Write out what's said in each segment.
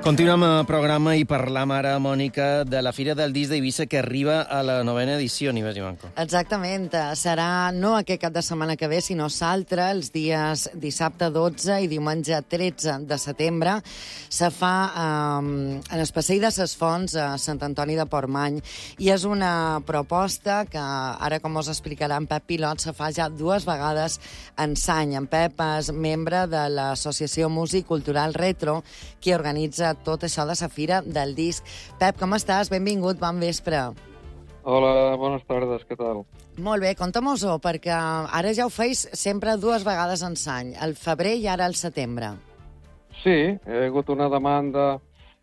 Continuem el programa i parlam ara, Mònica, de la Fira del Disc d'Eivissa que arriba a la 9ª edició, ni més ni manco. Exactament. Serà no aquest cap de setmana que ve, sinó l'altre, els dies dissabte 12 i diumenge 13 de setembre. Se fa en el Passeig de ses Fonts a Sant Antoni de Portmany i és una proposta que ara, com us explicarà en Pep Pilot, se fa ja 2 vegades en l'any. En Pep és membre de l'Associació Músic Cultural Retro, que organitza tot això de la Fira del Disc. Pep, com estàs? Benvingut, bon vespre. Hola, bones tardes, què tal? Molt bé, conta-mos-ho, perquè ara ja ho feis sempre 2 vegades en l'any, al febrer i ara al setembre. Sí, hi ha hagut una demanda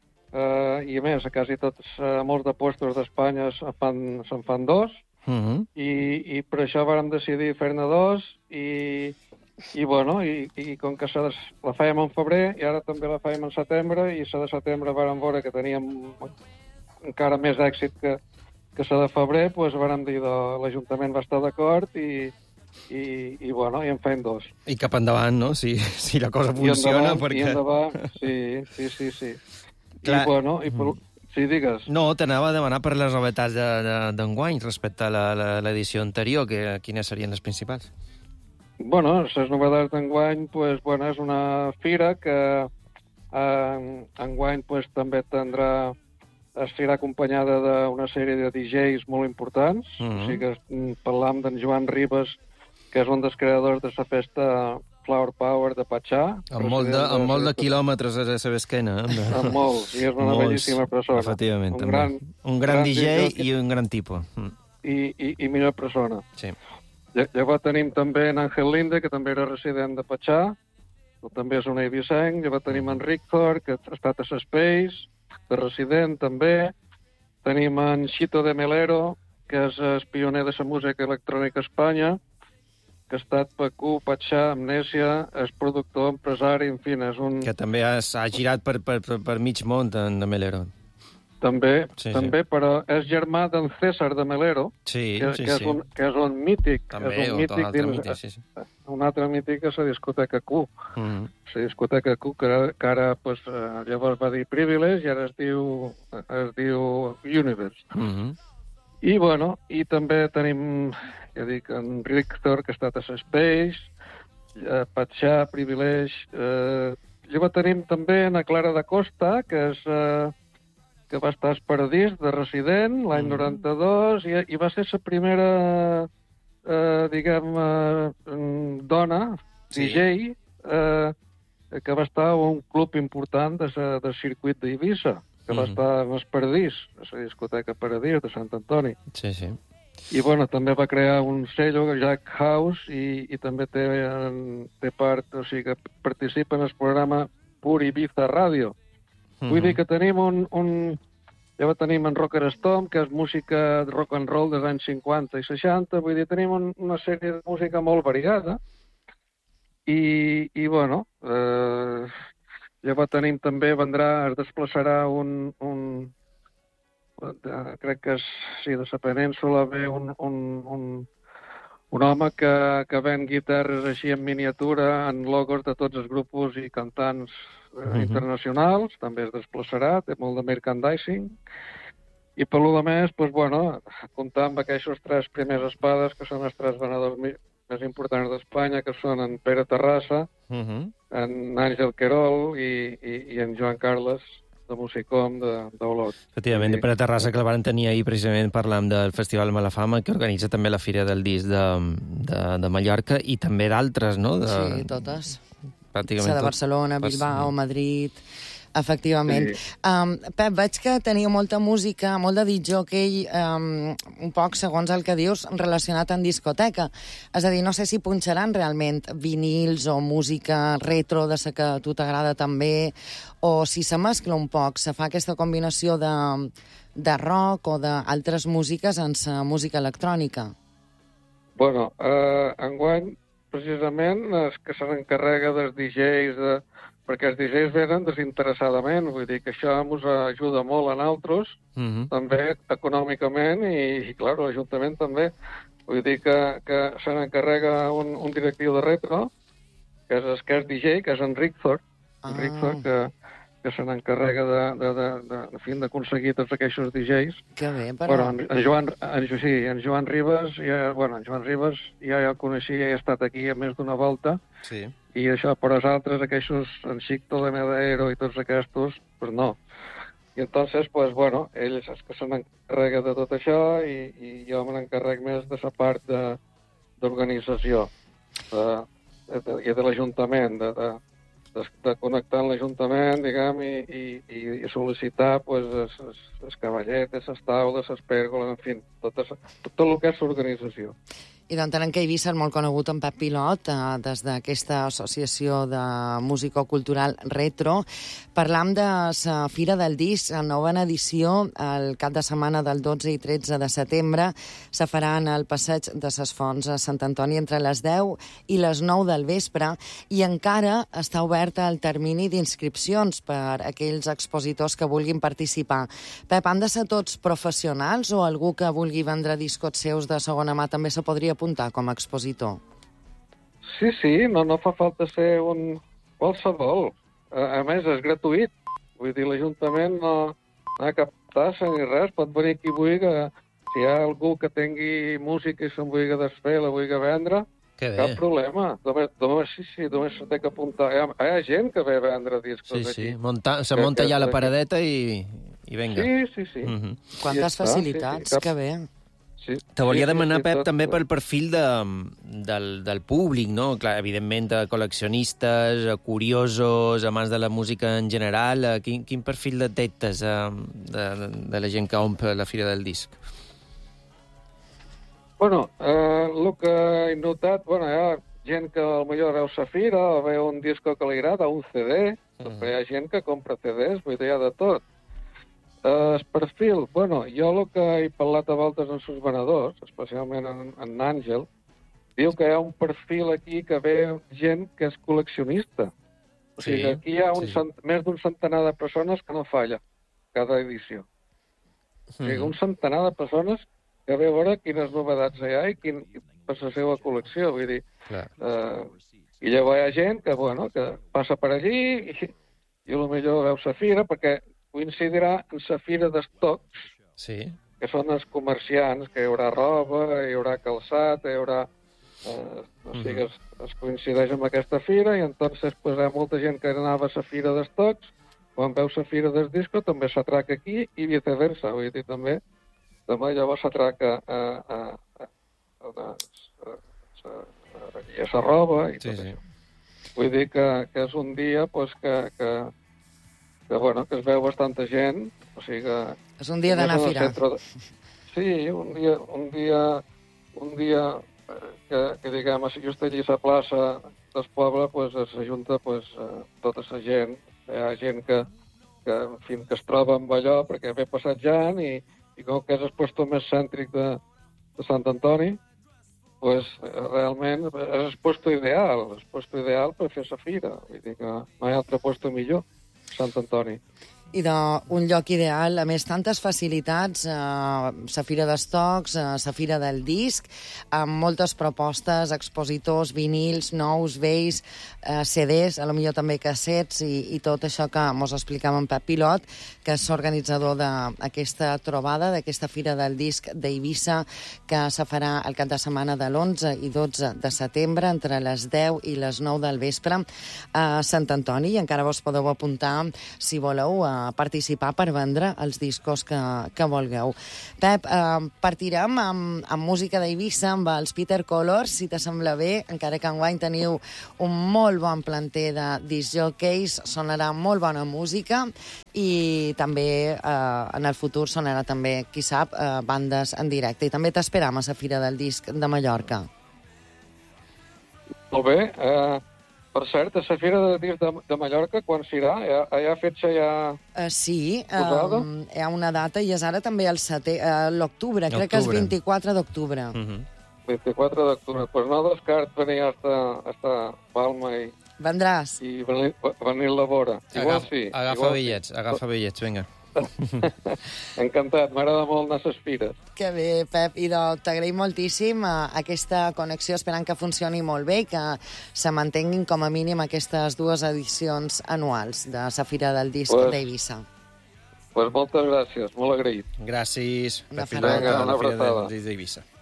i a més, a quasi tots, molts de puestos d'Espanya se'n fan 2 i per això vàrem decidir fer-ne 2 i com que la fèiem en febrer i ara també la fèiem en setembre i la de setembre vàrem veure que teníem encara més èxit que la de febrer, doncs vàrem dir l'Ajuntament va estar d'acord i en fem 2. I cap endavant, no? Si la cosa funciona, I endavant, sí. Clar. Sí, digues. No, t'anava a demanar per les novetats d'enguany respecte a l'edició anterior, quines serien les principals? Bueno, les novetats d'enguany, és una fira que enguany també estarà acompanyada d'una sèrie de DJs molt importants. O sigui que parlam d'en Joan Ribas, que és un dels creadors de la festa Flower Power de Patxà. Amb molt de quilòmetres a la seva esquena. Amb molts, i és una bellíssima persona. Efectivament, també. Un gran DJ i un gran tipus. I millor persona. Sí. Llavors tenim també en Ángel Linde, que també era resident de Patxà, també és un eivissenc. Llavors tenim en Rictor, que ha estat a Space, de resident també. Tenim en Xito de Melero, que és el pioner de la música electrònica a Espanya, que ha estat PQ, Patxà, Amnèsia, és productor, empresari, en fi, és un... Que també ha girat per mig món, de Melero. També, però és germà d'en César de Melero, que és un mític. També, un altre mític, sí. Un altre mític és la discoteca Q. La discoteca Q, que ara llavors va dir Privilege i ara es diu Universe. I també tenim, ja dic, en Rictor, que ha estat a Space, Patxà, Privilege. Llavors tenim també en Clara da Costa, que va estar al Paradís de resident l'any 92 i va ser la primera, dona, DJ, que va estar a un club important del circuit d'Eivissa, que va estar en el Paradís, a la discoteca Paradís de Sant Antoni. Sí. I, també va crear un sello, Jack House, i també té part, o sigui, que participa en el programa Pur Ibiza Ràdio. Vull dir que tenim ja tenim en Rocker Storm, que és música de rock and roll dels anys 50 i 60, vull dir, tenim una sèrie de música molt variada, llavors tenim també, es desplaçarà crec que de la península ve un home que ven guitarres així en miniatura, en logos de tots els grups i cantants internacionals, també es desplaçarà, té molt de merchandising, i per lo de més, comptar amb aquests 3 primers espades, que són els 3 venedors més importants d'Espanya, que són en Pere Terrassa, en Àngel Querol i en Joan Carles, de Musicom, d'Olot. Efectivament, Pere Terrassa, que el van tenir ahir precisament parlant del Festival Malafama, que organitza també la Fira del Disc de Mallorca, i també d'altres, no? Sí, totes. Pràcticament de Barcelona, Bilbao, Madrid... Efectivament. Pep, veig que teniu molta música, molt de disc-jockey, un poc, segons el que dius, relacionat amb discoteca. És a dir, no sé si punxaran realment vinils o música retro de la que a tu t'agrada també, o si se mescla un poc, se fa aquesta combinació de rock o d'altres músiques en la música electrònica. Enguany, precisament, és que se n'encarrega dels DJs, perquè els DJs venen desinteressadament, vull dir que això ens ajuda molt a nosaltres, també econòmicament, i clar, l'Ajuntament també. Vull dir que se n'encarrega un directiu de retro, que és DJ, que és en Rictor, que se n'encarrega d'aconseguir tots aquests DJs. Que bé, però... Bueno, en Joan Ribas, ja el coneixia, ja he estat aquí a més d'una volta, Sí. i això, per als altres, aquests, en Xicto de Medero i tots aquests, pues no. I entonces, pues bueno, ell és que se n'encarrega de tot això i jo me n'encarrec més de la part d'organització i de l'Ajuntament, de connectar amb l'Ajuntament, diguem, i sol·licitar pues, les cavalletes, les taules, les pèrgoles, en fi, tot el que és l'organització. I d'entenem que a Eivissa és molt conegut en Pep Pilot, des d'aquesta associació de musicocultural retro. Parlam de la Fira del Disc, la novena edició, el cap de setmana del 12 i 13 de setembre. Se farà en el passeig de ses Fonts a Sant Antoni entre les 10 i les 9 del vespre i encara està oberta el termini d'inscripcions per a aquells expositors que vulguin participar. Pep, han de ser tots professionals o algú que vulgui vendre discos seus de segona mà també se podria apuntar com a expositor? Sí, no fa falta ser un qualsevol. A més, és gratuït. Vull dir, l'Ajuntament no ha cap tassa ni res. Pot venir qui vulgui. Si hi ha algú que tingui música i se'n vulgui desfer, la vulgui vendre, cap problema. Només se té que apuntar. Hi ha gent que ve a vendre discos aquí. Sí, se munta ja la paradeta i venga. Sí. Quantes facilitats, que bé. Sí. Te volia demanar, Pep, també pel perfil del públic, no? Clar, evidentment, col·leccionistes, curiosos, amants de la música en general. Quin perfil detectes de la gent que omple la Fira del Disc? Bueno, el que he notat, hi ha gent que potser veu la Fira o veu un disco que li agrada, un CD, però hi ha gent que compra CDs, vull dir, hi ha de tot. El perfil, jo el que he parlat a voltes amb els venedors, especialment en Àngel, diu que hi ha un perfil aquí que ve gent que és col·leccionista. O sigui, aquí hi ha més d'un centenar de persones que no falla cada edició. O sigui, un centenar de persones que ve a veure quines novetats hi ha i per la seva col·lecció. Vull dir, i llavors hi ha gent que passa per allí i potser veu la fira perquè coincidirà en la fira d'estocs, que són els comerciants, que hi haurà roba, hi haurà calçat, hi haurà... es coincideix amb aquesta fira i entonces hi ha molta gent que anava a la fira d'estocs, quan veu la fira del disco també s'atraca aquí i viceversa, vull dir, també llavors s'atraca a la roba i tot això. Vull dir que és un dia que es veu bastanta gent, o sigui que... És un dia d'anar a fira. Sí, un dia que diguem, si just allí a la plaça del poble, s'ajunta tota la gent. Hi ha gent que es troba amb allò perquè ve passejant i com que és el lloc més cèntric de Sant Antoni, realment és el lloc ideal per fer la fira. Vull dir que no hi ha altre lloc millor. Sant Antoni. I d'un lloc ideal, a més, tantes facilitats, la Fira d'Estocs, la Fira del Disc, amb moltes propostes, expositors, vinils, nous, vells, CDs, potser també cassets i tot això que mos explicava en Pep Pilot, que és organitzador d'aquesta trobada, d'aquesta Fira del Disc d'Eivissa, que se farà el cap de setmana de l'11 i 12 de setembre, entre les 10 i les 9 del vespre, a Sant Antoni, i encara vos podeu apuntar, si voleu, participar per vendre els discos que vulgueu. Pep, partirem amb música d'Eivissa, amb els Peter Colors, si te sembla bé, encara que enguany teniu un molt bon planter de discjockeys, sonarà molt bona música i també en el futur sonarà també, qui sap, bandes en directe. I també t'esperam a la Fira del Disc de Mallorca. Molt bé, per cert, a la Fira de Disc de Mallorca, quan s'irà? Hi ha fetge ja sí, posada? Hi ha una data i és ara també l'octubre, crec que és 24 d'octubre. 24 d'octubre. Pues no descart venir hasta Palma Vendràs. i venir a la vora. Igual sí. Agafa bitllets, vinga. Encantat, m'agrada molt anar a ses fires. Que bé, Pep. I t'agraïm moltíssim aquesta connexió, esperant que funcioni molt bé i que se mantenguin com a mínim aquestes 2 edicions anuals de la Fira del Disc d'Eivissa. Moltes gràcies, molt agraït. Gràcies. Una Pep Pilot, abraçada. a la Fira del Disc d'Eivissa.